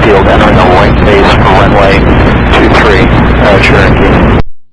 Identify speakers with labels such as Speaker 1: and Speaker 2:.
Speaker 1: field, entering the white base for runway 23, sure.